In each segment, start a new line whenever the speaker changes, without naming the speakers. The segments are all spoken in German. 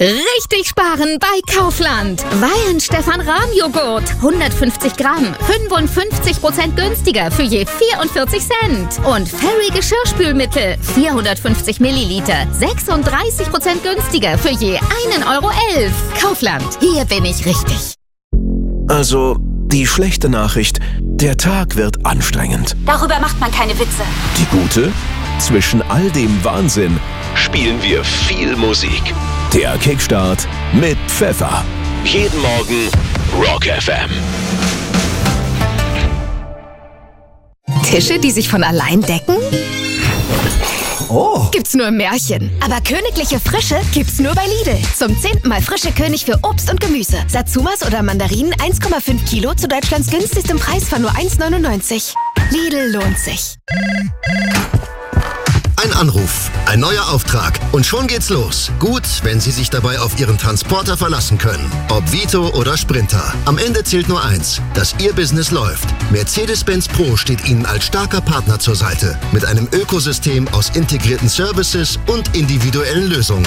Richtig sparen bei Kaufland. Weihenstephan-Rahmjoghurt. 150 Gramm. 55% günstiger für je 44 Cent. Und Fairy Geschirrspülmittel. 450 Milliliter. 36% günstiger für je 1,11 Euro. Kaufland. Hier bin ich richtig.
Also, die schlechte Nachricht. Der Tag wird anstrengend.
Darüber macht man keine Witze.
Die gute? Zwischen all dem Wahnsinn spielen wir viel Musik. Der Kickstart mit Pfeffer. Jeden Morgen Rock FM.
Tische, die sich von allein decken?
Oh.
Gibt's nur im Märchen. Aber königliche Frische gibt's nur bei Lidl. Zum 10. Mal frische König für Obst und Gemüse. Satsumas oder Mandarinen 1,5 Kilo zu Deutschlands günstigstem Preis von nur 1,99. Lidl lohnt sich.
Ein Anruf, ein neuer Auftrag und schon geht's los. Gut, wenn Sie sich dabei auf Ihren Transporter verlassen können. Ob Vito oder Sprinter. Am Ende zählt nur eins, dass Ihr Business läuft. Mercedes-Benz Pro steht Ihnen als starker Partner zur Seite. Mit einem Ökosystem aus integrierten Services und individuellen Lösungen.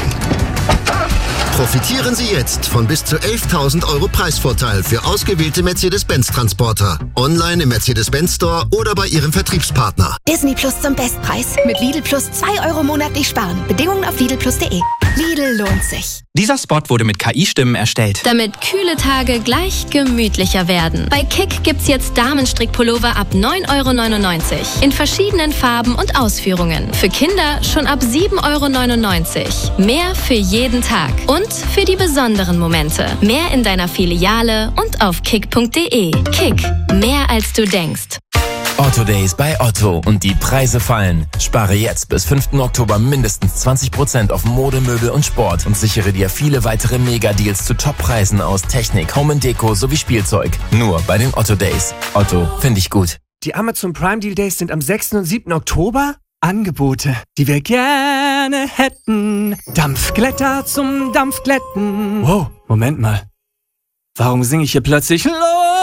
Profitieren Sie jetzt von bis zu 11.000 € Preisvorteil für ausgewählte Mercedes-Benz-Transporter. Online im Mercedes-Benz Store oder bei Ihrem Vertriebspartner.
Disney Plus zum Bestpreis. Mit Lidl Plus 2 € monatlich sparen. Bedingungen auf lidlplus.de. Lidl lohnt sich.
Dieser Spot wurde mit KI-Stimmen erstellt.
Damit kühle Tage gleich gemütlicher werden. Bei Kick gibt's jetzt Damenstrickpullover ab 9,99 € in verschiedenen Farben und Ausführungen. Für Kinder schon ab 7,99 €. Mehr für jeden Tag und für die besonderen Momente. Mehr in deiner Filiale und auf kick.de. Kick, mehr als du denkst.
Otto Days bei Otto und die Preise fallen. Spare jetzt bis 5. Oktober mindestens 20% auf Mode, Möbel und Sport und sichere dir viele weitere Mega-Deals zu Top-Preisen aus Technik, Home & Deko sowie Spielzeug. Nur bei den Otto Days. Otto, finde ich gut.
Die Amazon Prime Deal Days sind am 6. und 7. Oktober. Angebote, die wir gerne hätten. Dampfglätter zum Dampfglätten. Wow, Moment mal. Warum singe ich hier plötzlich los?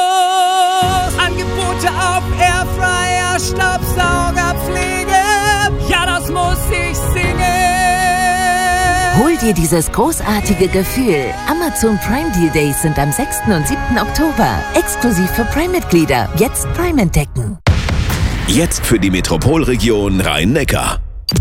Angebote auf Airfryer, Staubsaugerpflege. Ja, das muss ich singen.
Hol dir dieses großartige Gefühl. Amazon Prime Deal Days sind am 6. und 7. Oktober. Exklusiv für Prime-Mitglieder. Jetzt Prime entdecken.
Jetzt für die Metropolregion Rhein-Neckar.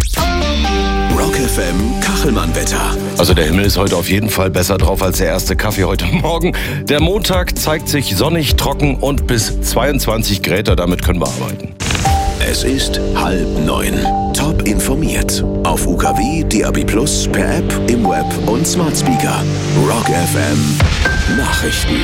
Rock FM Kachelmann-Wetter.
Also der Himmel ist heute auf jeden Fall besser drauf als der erste Kaffee heute Morgen. Der Montag zeigt sich sonnig, trocken und bis 22 Grad. Damit können wir arbeiten.
Es ist 8:30. Top informiert. Auf UKW, DAB+, per App, im Web und Smart Speaker. Rock FM Nachrichten.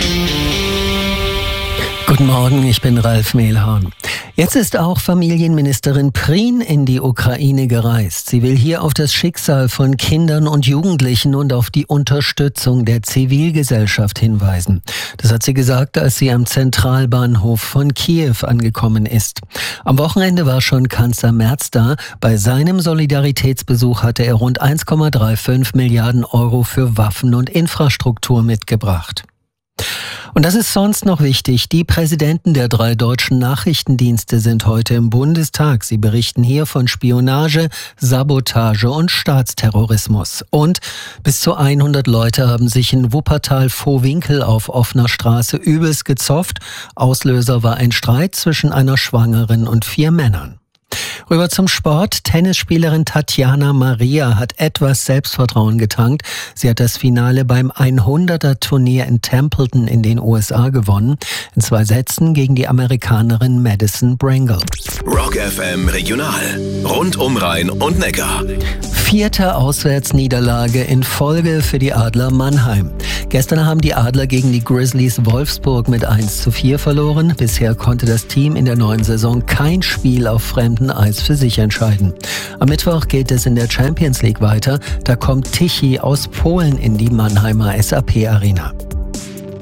Guten Morgen, ich bin Ralf Mehlhorn. Jetzt ist auch Familienministerin Prien in die Ukraine gereist. Sie will hier auf das Schicksal von Kindern und Jugendlichen und auf die Unterstützung der Zivilgesellschaft hinweisen. Das hat sie gesagt, als sie am Zentralbahnhof von Kiew angekommen ist. Am Wochenende war schon Kanzler Merz da. Bei seinem Solidaritätsbesuch hatte er rund 1,35 Milliarden € für Waffen und Infrastruktur mitgebracht. Und das ist sonst noch wichtig. Die Präsidenten der 3 deutschen Nachrichtendienste sind heute im Bundestag. Sie berichten hier von Spionage, Sabotage und Staatsterrorismus. Und bis zu 100 Leute haben sich in Wuppertal-Vohwinkel auf offener Straße übelst gezofft. Auslöser war ein Streit zwischen einer Schwangeren und 4 Männern. Rüber zum Sport. Tennisspielerin Tatjana Maria hat etwas Selbstvertrauen getankt. Sie hat das Finale beim 100er-Turnier in Templeton in den USA gewonnen. In 2 Sätzen gegen die Amerikanerin Madison Brangle.
Rock FM Regional. Rund um Rhein und Neckar.
4. Auswärtsniederlage in Folge für die Adler Mannheim. Gestern haben die Adler gegen die Grizzlies Wolfsburg mit 1:4 verloren. Bisher konnte das Team in der neuen Saison kein Spiel auf fremdem Eis für sich entscheiden. Am Mittwoch geht es in der Champions League weiter. Da kommt Tichy aus Polen in die Mannheimer SAP Arena.